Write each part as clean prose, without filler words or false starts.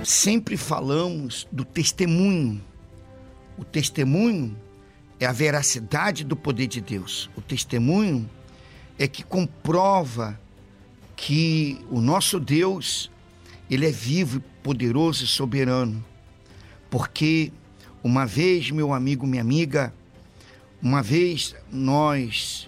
Sempre falamos do testemunho. O testemunho é a veracidade do poder de Deus. O testemunho é que comprova que o nosso Deus, ele é vivo, poderoso e soberano. Porque uma vez, meu amigo, minha amiga, uma vez nós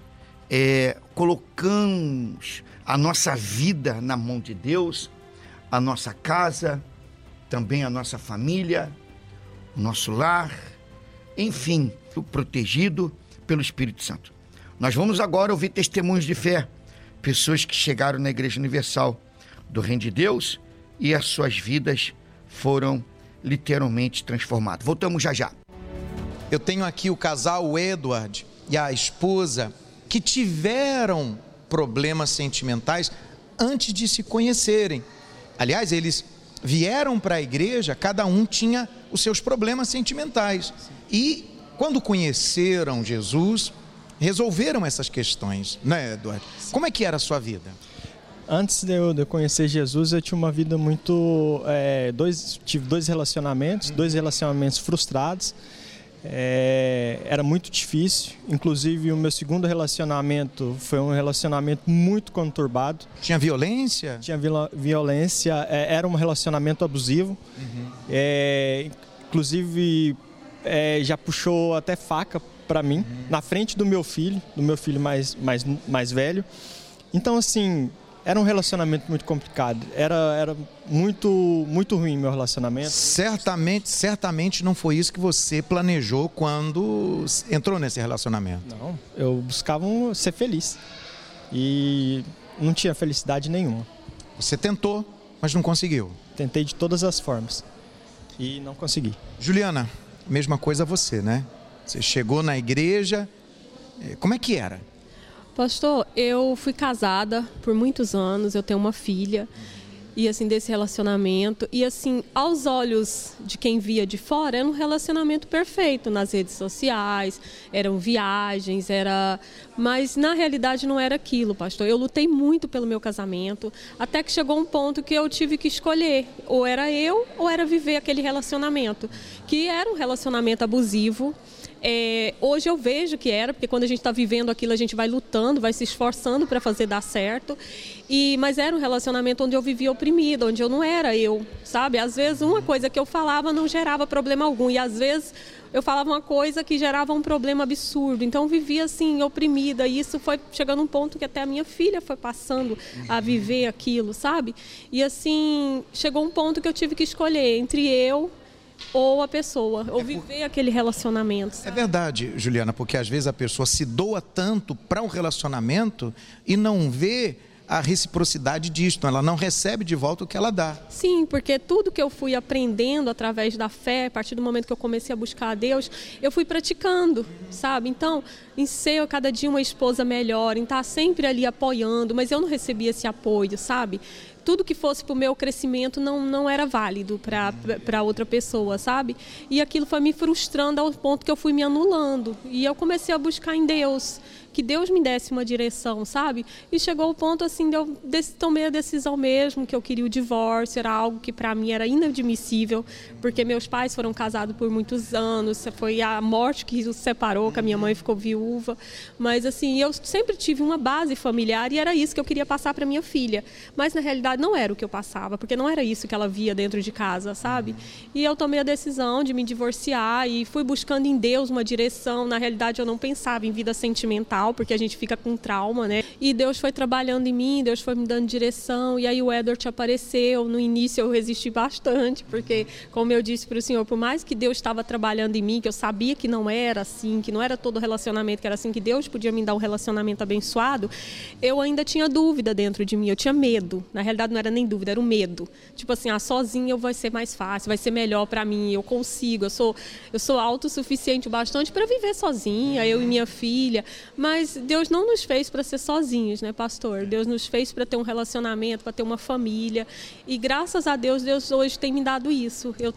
colocamos a nossa vida na mão de Deus, a nossa casa, também a nossa família, o nosso lar, enfim, protegido pelo Espírito Santo. Nós vamos agora ouvir testemunhos de fé, pessoas que chegaram na Igreja Universal do Reino de Deus e as suas vidas foram literalmente transformadas. Voltamos já já. Eu tenho aqui o casal Edward e a esposa que tiveram problemas sentimentais antes de se conhecerem. Aliás, eles vieram para a igreja, cada um tinha os seus problemas sentimentais. E quando conheceram Jesus, resolveram essas questões, né, Eduardo? Como é que era a sua vida? Antes de eu conhecer Jesus, eu tinha uma vida muito... tive dois relacionamentos frustrados. Era muito difícil. Inclusive, o meu segundo relacionamento foi um relacionamento muito conturbado. Tinha violência? Tinha violência. Era um relacionamento abusivo. Inclusive, já puxou até faca para mim, na frente do meu filho mais velho. Então, assim, era um relacionamento muito complicado. Era muito ruim meu relacionamento. Certamente não foi isso que você planejou quando entrou nesse relacionamento. Não, eu buscava ser feliz. E não tinha felicidade nenhuma. Você tentou, mas não conseguiu. Tentei de todas as formas. E não consegui. Juliana, mesma coisa você, né? Você chegou na igreja, como é que era? Pastor, eu fui casada por muitos anos, eu tenho uma filha, e assim, desse relacionamento, e assim, aos olhos de quem via de fora, era um relacionamento perfeito nas redes sociais, eram viagens, mas na realidade não era aquilo, pastor. Eu lutei muito pelo meu casamento, até que chegou um ponto que eu tive que escolher, ou era eu, ou era viver aquele relacionamento, que era um relacionamento abusivo. Hoje eu vejo que era, porque quando a gente está vivendo aquilo, a gente vai lutando, vai se esforçando para fazer dar certo. Mas era um relacionamento onde eu vivia oprimida, onde eu não era eu, sabe? Às vezes uma coisa que eu falava não gerava problema algum, e às vezes eu falava uma coisa que gerava um problema absurdo. Então eu vivia assim, oprimida, e isso foi chegando a um ponto que até a minha filha foi passando a viver aquilo, sabe? E assim, chegou um ponto que eu tive que escolher entre eu ou a pessoa, ou viver aquele relacionamento, sabe? É verdade, Juliana, porque às vezes a pessoa se doa tanto para um relacionamento e não vê a reciprocidade disto, ela não recebe de volta o que ela dá. Sim, porque tudo que eu fui aprendendo através da fé, a partir do momento que eu comecei a buscar a Deus, eu fui praticando, sabe? Então, em ser cada dia uma esposa melhor, em estar sempre ali apoiando, mas eu não recebia esse apoio, sabe? Tudo que fosse para o meu crescimento não era válido para outra pessoa, sabe? E aquilo foi me frustrando ao ponto que eu fui me anulando. E eu comecei a buscar em Deus, que Deus me desse uma direção, sabe? E chegou ao ponto assim, tomei a decisão mesmo, que eu queria o divórcio, era algo que para mim era inadmissível, porque meus pais foram casados por muitos anos, foi a morte que os separou, que a minha mãe ficou viúva. Mas assim, eu sempre tive uma base familiar e era isso que eu queria passar para minha filha. Mas na realidade não era o que eu passava, porque não era isso que ela via dentro de casa, sabe? E eu tomei a decisão de me divorciar e fui buscando em Deus uma direção. Na realidade eu não pensava em vida sentimental, porque a gente fica com trauma, né? E Deus foi trabalhando em mim, Deus foi me dando direção, e aí o Edward apareceu. No início eu resisti bastante, porque, como eu disse para o senhor, por mais que Deus estava trabalhando em mim, que eu sabia que não era assim, que não era todo relacionamento que era assim, que Deus podia me dar um relacionamento abençoado, eu ainda tinha dúvida dentro de mim, eu tinha medo. Na realidade não era nem dúvida, era o medo. Tipo assim, sozinha vai ser mais fácil, vai ser melhor para mim, eu consigo, eu sou autossuficiente bastante para viver sozinha, eu e minha filha. Mas Deus não nos fez para ser sozinhos, né, pastor? Deus nos fez para ter um relacionamento, para ter uma família. E graças a Deus, Deus hoje tem me dado isso. Eu